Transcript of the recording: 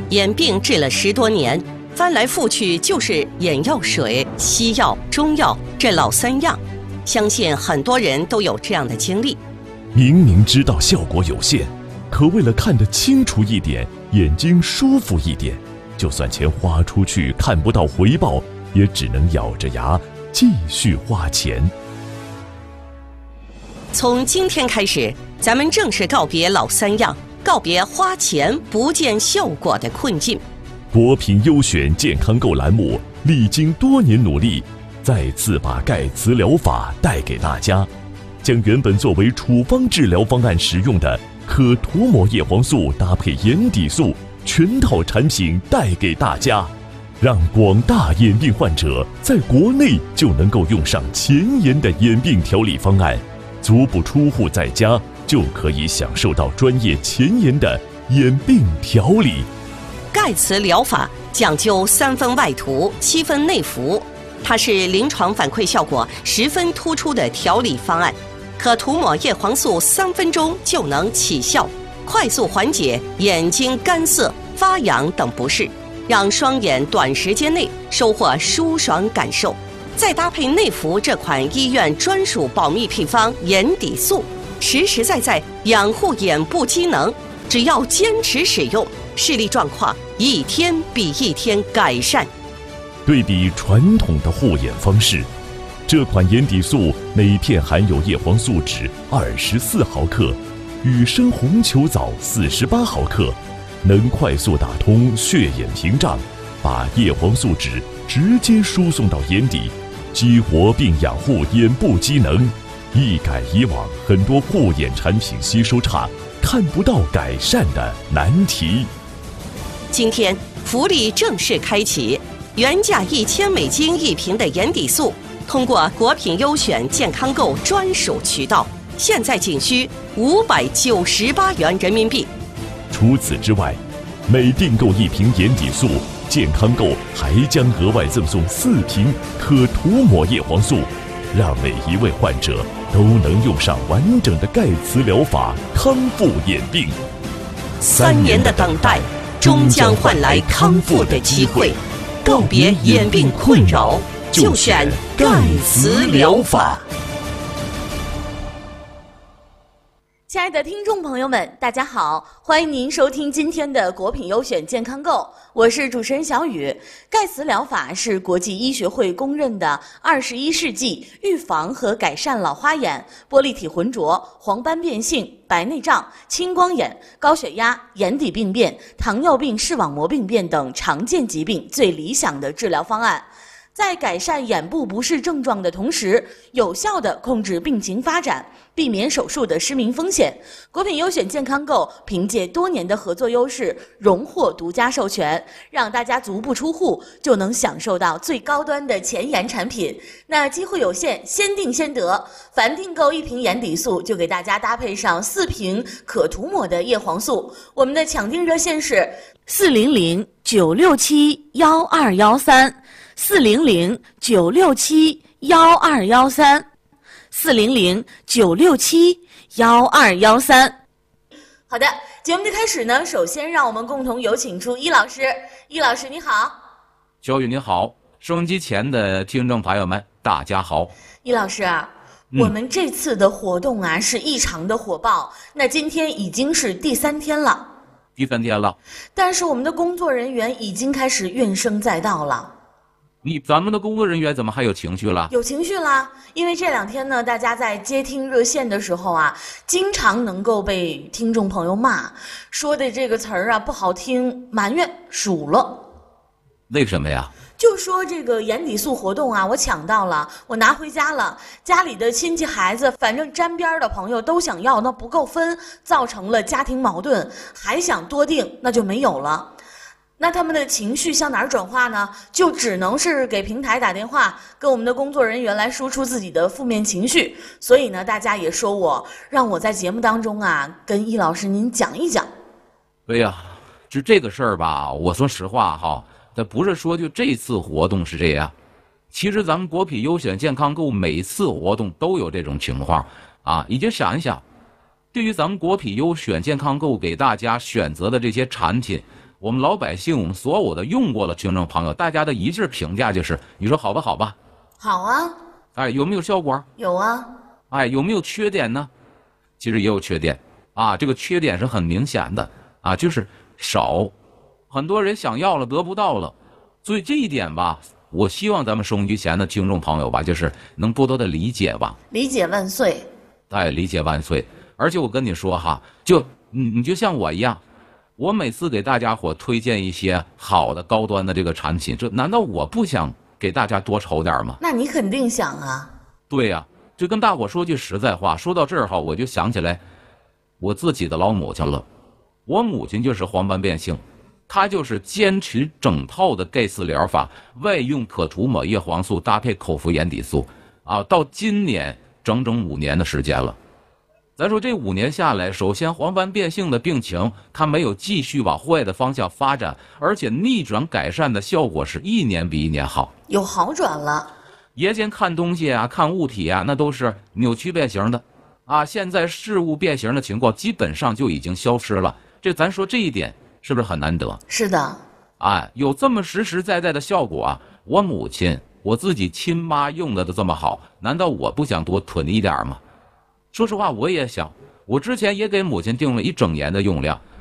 眼病治了10多年，翻来覆去就是眼药水、西药、中药这老3样，相信很多人都有这样的经历。 明明知道效果有限，可为了看得清楚一点，眼睛舒服一点，就算钱花出去看不到回报，也只能咬着牙继续花钱。 从今天开始，咱们正式告别老3样，告别花钱不见效果的困境。 国品优选健康购栏目历经多年努力，再次把钙磁疗法带给大家，将原本作为处方治疗方案使用的可涂抹叶黄素搭配眼底素全套产品带给大家，让广大眼病患者在国内就能够用上前沿的眼病调理方案，足不出户在家就可以享受到专业前沿的眼病调理。 钙磁疗法讲究3分外涂7分内服，它是临床反馈效果十分突出的调理方案，可涂抹叶黄素3分钟就能起效，快速缓解眼睛干涩、发痒等不适，让双眼短时间内收获舒爽感受。再搭配内服这款医院专属保密配方眼底素，实实在在养护眼部机能，只要坚持使用，视力状况一天比一天改善。 对比传统的护眼方式，这款眼底素每片含有叶黄素酯24毫克，与生红球藻48毫克，能快速打通血眼屏障，把叶黄素酯直接输送到眼底，激活并养护眼部机能，一改以往很多护眼产品吸收差、看不到改善的难题。 今天福利正式开启，原价$1000一瓶的眼底素，通过国品优选健康购专属渠道，现在仅需598元人民币。 除此之外，每订购1瓶眼底素，健康购还将额外赠送4瓶可涂抹叶黄素，让每一位患者都能用上完整的钙磁疗法，康复眼病。 3年的等待，终将换来康复的机会。告别眼病困扰，就选钙磁疗法。 亲爱的听众朋友们，大家好，欢迎您收听今天的国品优选健康购，我是主持人小雨。钙磁疗法是国际医学会公认的21世纪预防和改善老花眼、玻璃体浑浊、黄斑变性、白内障、青光眼、高血压、眼底病变、糖尿病视网膜病变等常见疾病最理想的治疗方案。在改善眼部不适症状的同时，有效地控制病情发展，避免手术的失明风险。国品优选健康购凭借多年的合作优势，荣获独家授权，让大家足不出户就能享受到最高端的前沿产品。那机会有限，先订先得，凡订购1瓶眼底素，就给大家搭配上4瓶可涂抹的叶黄素。我们的抢订热线是400-967-1213，400-967-1213。好的，节目的开始呢，首先让我们共同有请出易老师。易老师你好。 小雨你好，收音机前的听众朋友们大家好。 易老师啊，我们这次的活动啊是异常的火爆，那今天已经是第3天了。 第3天了， 但是我们的工作人员已经开始怨声载道了。 咱们的工作人员怎么还有情绪了？ 有情绪啦，因为这2天呢，大家在接听热线的时候啊，经常能够被听众朋友骂，说的这个词儿啊不好听，埋怨数了。 为什么呀？ 就说这个眼底素活动啊，我抢到了，我拿回家了，家里的亲戚孩子，反正沾边的朋友都想要，那不够分，造成了家庭矛盾，还想多订，那就没有了。那他们的情绪向哪儿转化呢？就只能是给平台打电话，跟我们的工作人员来输出自己的负面情绪。所以呢，大家也说我，让我在节目当中啊，跟易老师您讲一讲。 对呀，就这个事儿吧，我说实话哈，它不是说就这次活动是这样，其实咱们国品优选健康购每次活动都有这种情况啊。你就想一想，对于咱们国品优选健康购给大家选择的这些产品， 我们老百姓，我们所有的用过的听众朋友，大家的一致评价就是：你说好吧，好吧？ 好啊。 哎，有没有效果？ 有啊。 哎，有没有缺点呢？其实也有缺点啊，这个缺点是很明显的啊，就是少，很多人想要了得不到了，所以这一点吧，我希望咱们收音机前的听众朋友吧，就是能多多的理解吧。 理解万岁。 哎，理解万岁。而且我跟你说哈，你就像我一样。我每次给大家伙推荐一些好的高端的这个产品，这难道我不想给大家多筹点吗？ 那你肯定想啊。 对呀，就跟大伙说句实在话，说到这儿哈，我就想起来我自己的老母亲了。我母亲就是黄斑变性，她就是坚持整套的钙饲疗法，外用可涂抹叶黄素搭配口服眼底素啊，到今年整整5年的时间了。咱说这5年下来，首先黄斑变性的病情它没有继续往坏的方向发展，而且逆转改善的效果是1年比1年好， 有好转了。 夜间看东西啊，看物体啊，那都是扭曲变形的啊，现在事物变形的情况基本上就已经消失了。这咱说这一点是不是很难得？ 是的。 哎，有这么实实在在的效果啊，我母亲我自己亲妈用的都这么好，难道我不想多囤一点吗？说实话，我也想，我之前也给母亲定了1整年的用量，